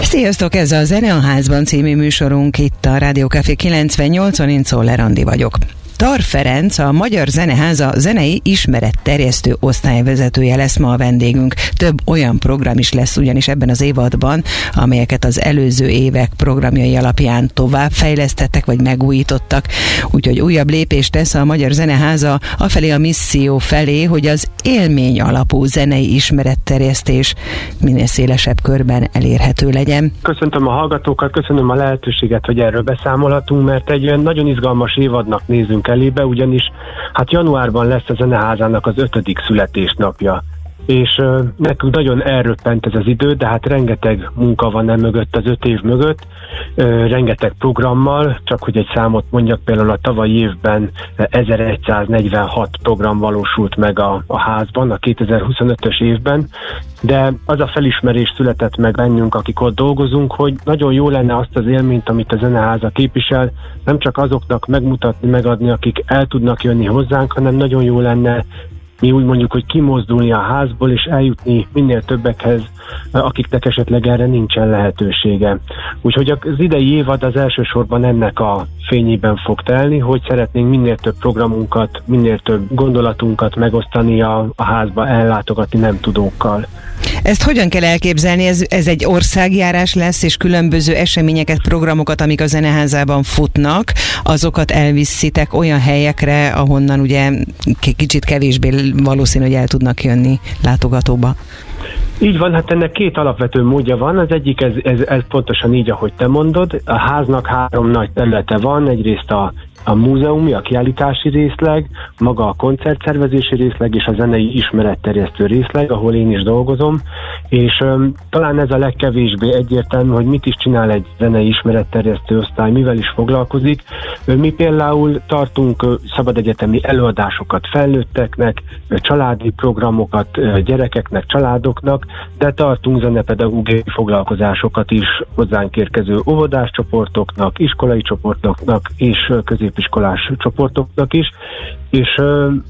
Sziasztok, ez a Zene a Házban című műsorunk itt a Rádió Café 98-on, én Czoller Andi vagyok. Tar Ferenc, a Magyar Zeneháza zenei ismeretterjesztő osztályvezetője lesz ma a vendégünk. Több olyan program is lesz ugyanis ebben az évadban, amelyeket az előző évek programjai alapján továbbfejlesztettek vagy megújítottak. Úgyhogy újabb lépést tesz a Magyar Zeneháza afelé a misszió felé, hogy az élmény alapú zenei ismeretterjesztés minél szélesebb körben elérhető legyen. Köszöntöm a hallgatókat, köszönöm a lehetőséget, hogy erről beszámolhatunk, mert egy olyan nagyon izgalmas évadnak nézünk elébe, ugyanis januárban lesz a Zeneházának az 5. születésnapja. És nekünk nagyon elröppent ez az idő, de rengeteg munka van mögött, az 5 év mögött, rengeteg programmal, csak hogy egy számot mondjak, például a tavalyi évben 1146 program valósult meg a házban, a 2025-ös évben, de az a felismerés született meg bennünk, akik ott dolgozunk, hogy nagyon jó lenne azt az élményt, amit a Zeneháza képvisel, nem csak azoknak megmutatni, megadni, akik el tudnak jönni hozzánk, hanem nagyon jó lenne mi úgy mondjuk, hogy kimozdulni a házból, és eljutni minél többekhez, akiknek esetleg erre nincsen lehetősége. Úgyhogy az idei évad az elsősorban ennek a fényében fog telni, hogy szeretnénk minél több programunkat, minél több gondolatunkat megosztani a házba, ellátogatni nem tudókkal. Ezt hogyan kell elképzelni? Ez egy országjárás lesz, és különböző eseményeket, programokat, amik a Zeneházában futnak, azokat elviszitek olyan helyekre, ahonnan ugye kicsit kevésbé valószínű, hogy el tudnak jönni látogatóba. Így van, ennek 2 alapvető módja van. Az egyik, ez pontosan így, ahogy te mondod. A háznak 3 nagy területe van. Egyrészt a múzeumi, a kiállítási részleg, maga a koncertszervezési részleg és a zenei ismeretterjesztő részleg, ahol én is dolgozom, és talán ez a legkevésbé egyértelmű, hogy mit is csinál egy zenei ismeretterjesztő osztály, mivel is foglalkozik. Mi például tartunk szabadegyetemi előadásokat felnőtteknek, családi programokat gyerekeknek, családoknak, de tartunk zenepedagógiai foglalkozásokat is hozzánk érkező óvodás csoportoknak, iskolai csoportoknak és középiskolás csoportoknak is, és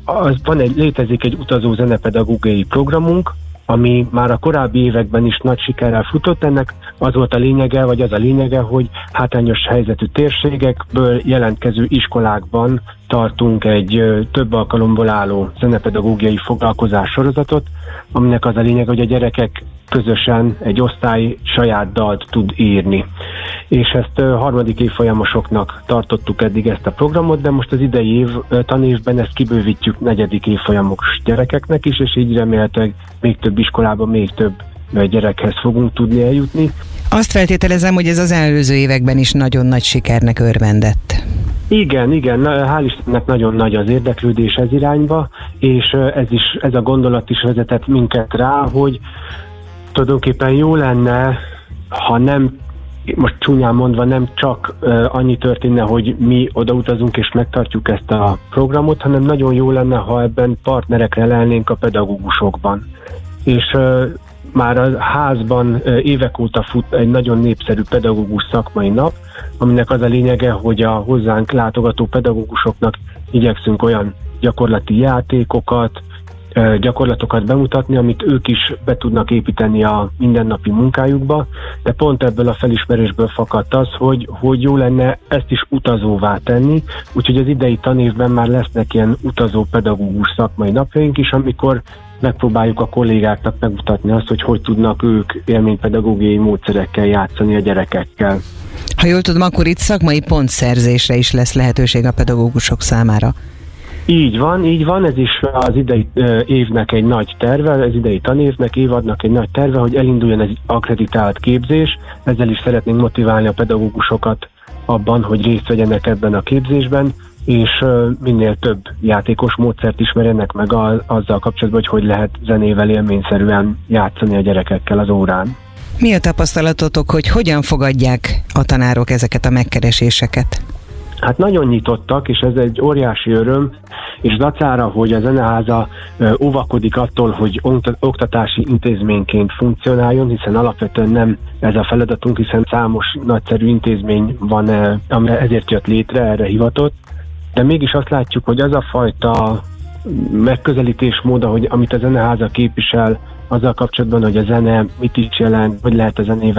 létezik egy utazó zenepedagógiai programunk, ami már a korábbi években is nagy sikerrel futott. Ennek az volt a lényege, vagy az a lényege, hogy hátrányos helyzetű térségekből jelentkező iskolákban tartunk egy több alkalomból álló zenepedagógiai foglalkozás sorozatot, aminek az a lényeg, hogy a gyerekek közösen egy osztály saját dalt tud írni. És ezt 3. évfolyamosoknak tartottuk eddig ezt a programot, de most az idei tanévben ezt kibővítjük 4. évfolyamos gyerekeknek is, és így remélhetőleg még több iskolában, még több gyerekhez fogunk tudni eljutni. Azt feltételezem, hogy ez az előző években is nagyon nagy sikernek örvendett. Igen, hál' Istennek nagyon nagy az érdeklődés ez irányba, és ez a gondolat is vezetett minket rá, hogy tulajdonképpen jó lenne, ha nem, most csúnyán mondva, nem csak annyi történne, hogy mi odautazunk és megtartjuk ezt a programot, hanem nagyon jó lenne, ha ebben partnerekre lelnénk a pedagógusokban. És már a házban évek óta fut egy nagyon népszerű pedagógus szakmai nap, aminek az a lényege, hogy a hozzánk látogató pedagógusoknak igyekszünk olyan gyakorlati játékokat, gyakorlatokat bemutatni, amit ők is be tudnak építeni a mindennapi munkájukba, de pont ebből a felismerésből fakadt az, hogy jó lenne ezt is utazóvá tenni, úgyhogy az idei tanévben már lesznek ilyen utazó pedagógus szakmai napjaink is, amikor megpróbáljuk a kollégáknak megmutatni azt, hogy tudnak ők élménypedagógiai módszerekkel játszani a gyerekekkel. Ha jól tudom, akkor itt szakmai pontszerzésre is lesz lehetőség a pedagógusok számára. Így van, ez is az idei évnek egy nagy terve, az idei tanévnek, évadnak egy nagy terve, hogy elinduljon egy akkreditált képzés, ezzel is szeretnénk motiválni a pedagógusokat abban, hogy részt vegyenek ebben a képzésben, és minél több játékos módszert ismerjenek meg azzal kapcsolatban, hogy lehet zenével élményszerűen játszani a gyerekekkel az órán. Mi a tapasztalatotok, hogy hogyan fogadják a tanárok ezeket a megkereséseket? Nagyon nyitottak, és ez egy óriási öröm, és dacára, hogy a Zeneháza óvakodik attól, hogy oktatási intézményként funkcionáljon, hiszen alapvetően nem ez a feladatunk, hiszen számos nagyszerű intézmény van, amire ezért jött létre, erre hivatott, de mégis azt látjuk, hogy az a fajta megközelítésmód, amit a Zeneháza képvisel, azzal kapcsolatban, hogy a zene mit is jelent, hogy lehet a zenével